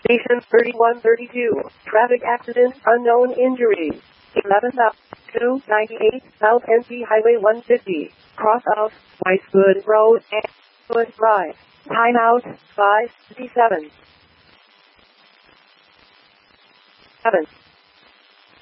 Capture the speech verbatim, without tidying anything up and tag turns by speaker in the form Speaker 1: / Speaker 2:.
Speaker 1: Station thirty-one thirty-two. Traffic accident, unknown injuries. eleven up, two ninety-eight, South N C Highway one fifty. Cross of Whitewood Road and Wood Drive. Timeout, five fifty-seven. seven.